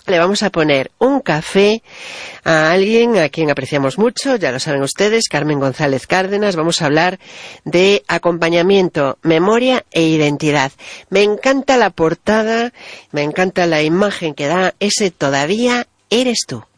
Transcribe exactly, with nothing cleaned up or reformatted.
Le vamos a poner un café a alguien a quien apreciamos mucho, ya lo saben ustedes, Carmen González Cárdenas. Vamos a hablar de acompañamiento, memoria e identidad. Me encanta la portada, me encanta la imagen que da ese "Todavía eres tú".